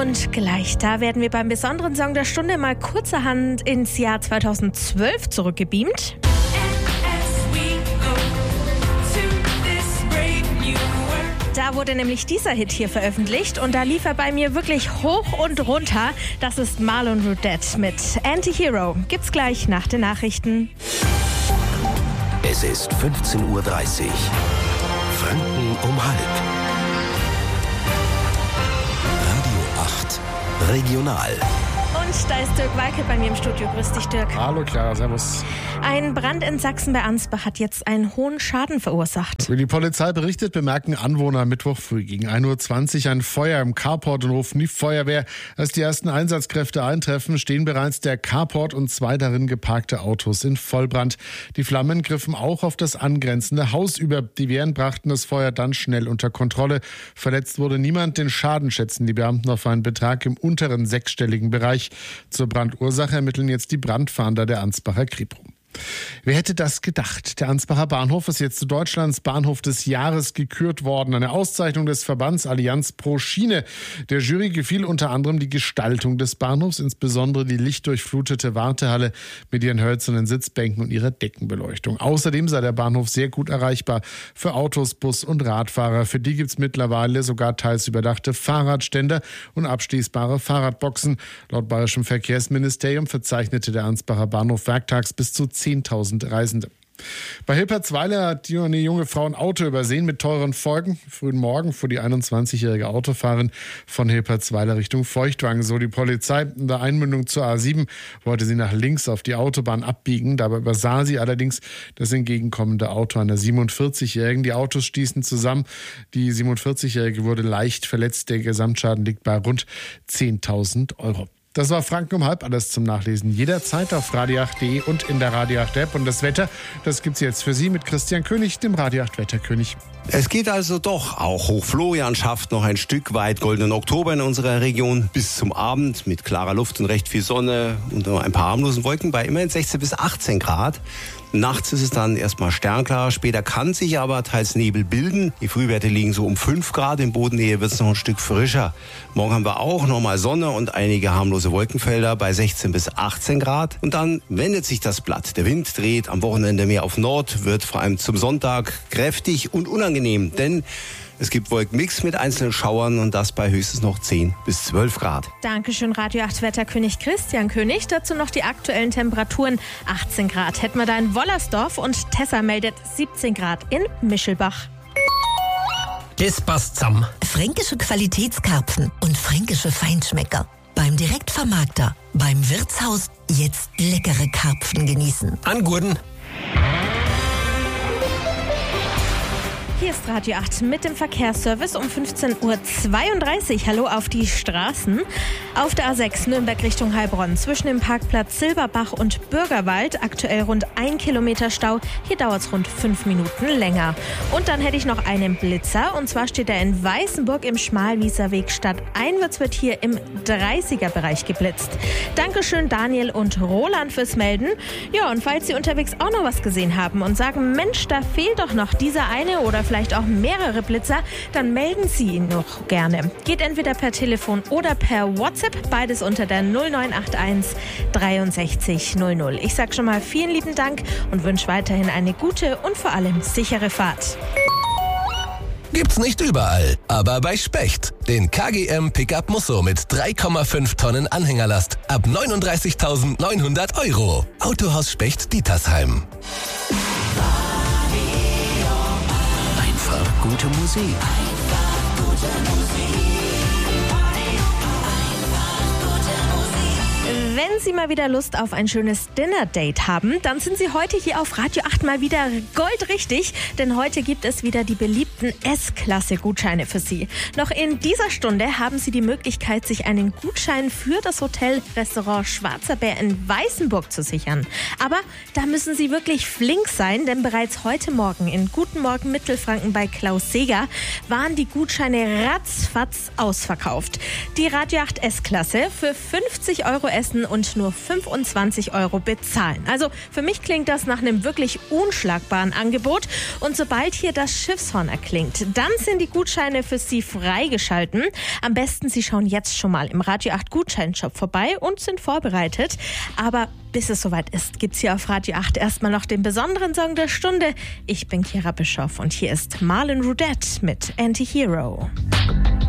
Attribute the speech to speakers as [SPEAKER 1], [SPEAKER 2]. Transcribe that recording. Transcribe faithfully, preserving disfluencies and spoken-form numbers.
[SPEAKER 1] Und gleich da werden wir beim besonderen Song der Stunde mal kurzerhand ins Jahr zweitausendzwölf zurückgebeamt. Da wurde nämlich dieser Hit hier veröffentlicht und da lief er bei mir wirklich hoch und runter. Das ist Marlon Roudette mit Anti-Hero. Gibt's gleich nach den Nachrichten.
[SPEAKER 2] Es ist fünfzehn Uhr dreißig. Franken um halb. Radio acht Regional.
[SPEAKER 1] Und da ist Dirk Walke bei mir im Studio. Grüß dich, Dirk.
[SPEAKER 3] Hallo Clara, servus.
[SPEAKER 1] Ein Brand in Sachsen bei Ansbach hat jetzt einen hohen Schaden verursacht.
[SPEAKER 3] Wie die Polizei berichtet, bemerken Anwohner am Mittwoch früh gegen ein Uhr zwanzig ein Feuer im Carport und rufen die Feuerwehr. Als die ersten Einsatzkräfte eintreffen, stehen bereits der Carport und zwei darin geparkte Autos in Vollbrand. Die Flammen griffen auch auf das angrenzende Haus über. Die Wehren brachten das Feuer dann schnell unter Kontrolle. Verletzt wurde niemand. Den Schaden schätzen die Beamten auf einen Betrag im unteren sechsstelligen Bereich. Zur Brandursache ermitteln jetzt die Brandfahnder der Ansbacher Kripo. Wer hätte das gedacht? Der Ansbacher Bahnhof ist jetzt zu Deutschlands Bahnhof des Jahres gekürt worden. Eine Auszeichnung des Verbands Allianz pro Schiene. Der Jury gefiel unter anderem die Gestaltung des Bahnhofs, insbesondere die lichtdurchflutete Wartehalle mit ihren hölzernen Sitzbänken und ihrer Deckenbeleuchtung. Außerdem sei der Bahnhof sehr gut erreichbar für Autos, Bus und Radfahrer. Für die gibt es mittlerweile sogar teils überdachte Fahrradständer und abschließbare Fahrradboxen. Laut bayerischem Verkehrsministerium verzeichnete der Ansbacher Bahnhof werktags bis zu zehntausend Reisende. Bei Hilpertsweiler hat eine junge Frau ein Auto übersehen mit teuren Folgen. Frühen Morgen fuhr die einundzwanzigjährige Autofahrerin von Hilpertsweiler Richtung Feuchtwangen. So die Polizei. In der Einmündung zur A sieben wollte sie nach links auf die Autobahn abbiegen. Dabei übersah sie allerdings das entgegenkommende Auto einer siebenundvierzigjährigen. Die Autos stießen zusammen. Die siebenundvierzigjährige wurde leicht verletzt. Der Gesamtschaden liegt bei rund zehntausend Euro. Das war Franken um halb, alles zum Nachlesen jederzeit auf radio acht punkt de und in der Radio acht App. Und das Wetter, das gibt's jetzt für Sie mit Christian König, dem Radio acht Wetterkönig.
[SPEAKER 4] Es geht also doch auch hoch. Florian schafft noch ein Stück weit goldenen Oktober in unserer Region bis zum Abend mit klarer Luft und recht viel Sonne und ein paar harmlosen Wolken bei immerhin sechzehn bis achtzehn Grad. Nachts ist es dann erstmal sternklar, später kann sich aber teils Nebel bilden. Die Frühwerte liegen so um fünf Grad, in Bodennähe wird es noch ein Stück frischer. Morgen haben wir auch nochmal Sonne und einige harmlose Wolkenfelder bei sechzehn bis achtzehn Grad. Und dann wendet sich das Blatt. Der Wind dreht am Wochenende mehr auf Nord, wird vor allem zum Sonntag kräftig und unangenehm, denn es gibt Wolkenmix mit einzelnen Schauern und das bei höchstens noch zehn bis zwölf Grad.
[SPEAKER 1] Dankeschön, Radio acht Wetterkönig Christian König. Dazu noch die aktuellen Temperaturen. achtzehn Grad hätten wir da in Wollersdorf und Tessa meldet siebzehn Grad in Mischelbach.
[SPEAKER 5] Das passt zusammen.
[SPEAKER 6] Fränkische Qualitätskarpfen und fränkische Feinschmecker. Beim Direktvermarkter, beim Wirtshaus jetzt leckere Karpfen genießen.
[SPEAKER 5] An Gurden.
[SPEAKER 1] Hier ist Radio acht mit dem Verkehrsservice um fünfzehn Uhr zweiunddreißig. Hallo auf die Straßen. Auf der A sechs Nürnberg Richtung Heilbronn zwischen dem Parkplatz Silberbach und Bürgerwald aktuell rund ein Kilometer Stau. Hier dauert es rund fünf Minuten länger. Und dann hätte ich noch einen Blitzer und zwar steht er in Weißenburg im Schmalwieserweg stadteinwärts wird hier im dreißiger-Bereich geblitzt. Dankeschön Daniel und Roland fürs Melden. Ja, und falls Sie unterwegs auch noch was gesehen haben und sagen, Mensch, da fehlt doch noch dieser eine oder vielleicht auch mehrere Blitzer, dann melden Sie ihn noch gerne. Geht entweder per Telefon oder per WhatsApp, beides unter der null neun acht eins dreiundsechzig null null. Ich sage schon mal vielen lieben Dank und wünsche weiterhin eine gute und vor allem sichere Fahrt.
[SPEAKER 5] Gibt's nicht überall, aber bei Specht. Den K G M Pickup Musso mit drei Komma fünf Tonnen Anhängerlast ab neununddreißigtausendneunhundert Euro. Autohaus Specht Dietersheim.
[SPEAKER 2] Einfach gute Musik. Einfach gute Musik.
[SPEAKER 1] Wenn Sie mal wieder Lust auf ein schönes Dinner-Date haben, dann sind Sie heute hier auf Radio acht mal wieder goldrichtig, denn heute gibt es wieder die beliebten S-Klasse-Gutscheine für Sie. Noch in dieser Stunde haben Sie die Möglichkeit, sich einen Gutschein für das Hotel-Restaurant Schwarzer Bär in Weißenburg zu sichern. Aber da müssen Sie wirklich flink sein, denn bereits heute Morgen in Guten Morgen Mittelfranken bei Klaus Seger waren die Gutscheine ratzfatz ausverkauft. Die Radio acht S-Klasse für fünfzig Euro Essen und und nur fünfundzwanzig Euro bezahlen. Also für mich klingt das nach einem wirklich unschlagbaren Angebot. Und sobald hier das Schiffshorn erklingt, dann sind die Gutscheine für Sie freigeschalten. Am besten Sie schauen jetzt schon mal im Radio acht Gutscheinshop vorbei und sind vorbereitet. Aber bis es soweit ist, gibt's hier auf Radio acht erstmal noch den besonderen Song der Stunde. Ich bin Chiara Bischoff und hier ist Marlon Rudette mit Anti-Hero.